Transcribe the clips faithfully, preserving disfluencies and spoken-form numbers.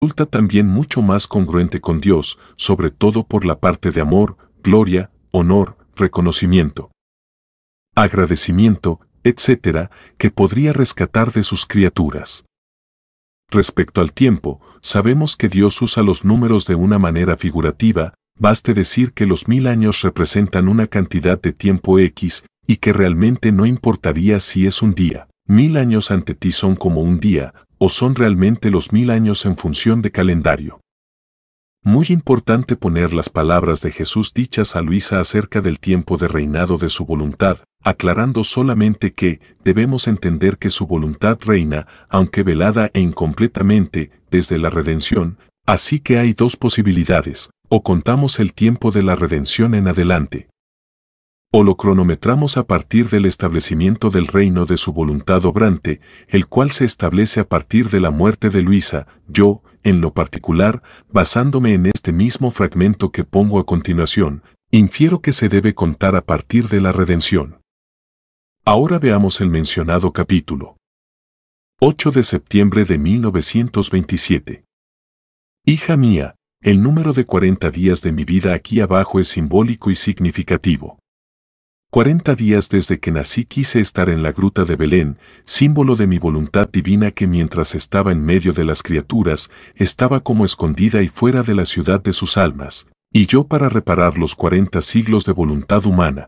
resulta también mucho más congruente con Dios, sobre todo por la parte de amor, gloria, honor, reconocimiento, agradecimiento, etcétera, que podría rescatar de sus criaturas. Respecto al tiempo, sabemos que Dios usa los números de una manera figurativa, baste decir que los mil años representan una cantidad de tiempo X, y que realmente no importaría si es un día. Mil años ante ti son como un día, o son realmente los mil años en función de calendario. Muy importante poner las palabras de Jesús dichas a Luisa acerca del tiempo de reinado de su voluntad, aclarando solamente que debemos entender que su voluntad reina, aunque velada e incompletamente, desde la redención, así que hay dos posibilidades, o contamos el tiempo de la redención en adelante, o lo cronometramos a partir del establecimiento del reino de su voluntad obrante, el cual se establece a partir de la muerte de Luisa. Yo, en lo particular, basándome en este mismo fragmento que pongo a continuación, infiero que se debe contar a partir de la redención. Ahora veamos el mencionado capítulo. ocho de septiembre de mil novecientos veintisiete. Hija mía, el número de cuarenta días de mi vida aquí abajo es simbólico y significativo. Cuarenta días desde que nací quise estar en la gruta de Belén, símbolo de mi voluntad divina que mientras estaba en medio de las criaturas, estaba como escondida y fuera de la ciudad de sus almas, y yo para reparar los cuarenta siglos de voluntad humana.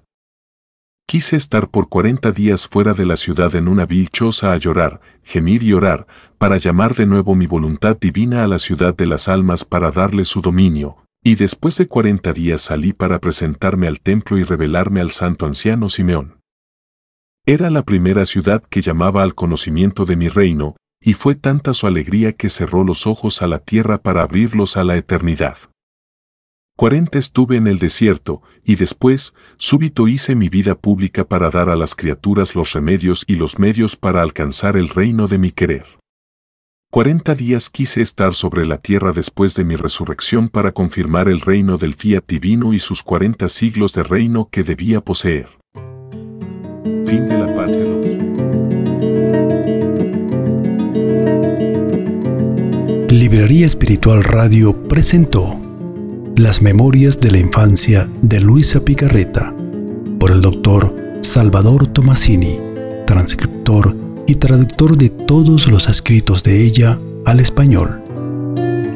Quise estar por cuarenta días fuera de la ciudad en una vil choza a llorar, gemir y orar, para llamar de nuevo mi voluntad divina a la ciudad de las almas para darle su dominio. Y después de cuarenta días salí para presentarme al templo y revelarme al santo anciano Simeón. Era la primera ciudad que llamaba al conocimiento de mi reino, y fue tanta su alegría que cerró los ojos a la tierra para abrirlos a la eternidad. Cuarenta estuve en el desierto, y después, súbito hice mi vida pública para dar a las criaturas los remedios y los medios para alcanzar el reino de mi querer. Cuarenta días quise estar sobre la tierra después de mi resurrección para confirmar el reino del fiat divino y sus cuarenta siglos de reino que debía poseer. Fin de la parte dos. Librería Espiritual Radio presentó Las Memorias de la Infancia de Luisa Picarreta, por el doctor Salvador Tomasini, transcriptor y traductor de todos los escritos de ella al español.